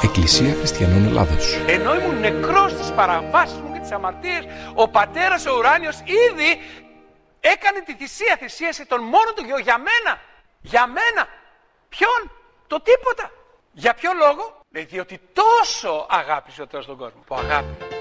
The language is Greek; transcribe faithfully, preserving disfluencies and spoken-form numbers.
Εκκλησία Χριστιανών Ελλάδος. Ενώ ήμουν νεκρός στις παραβάσεις μου και τις αμαρτίες, ο Πατέρας ο Ουράνιος ήδη έκανε τη θυσία, θυσίασε τον μόνο του Γιο για μένα. Για μένα. Ποιον? Το τίποτα. Για ποιο λόγο? Διότι τόσο αγάπησε ο Θεός τον κόσμο. Που αγάπη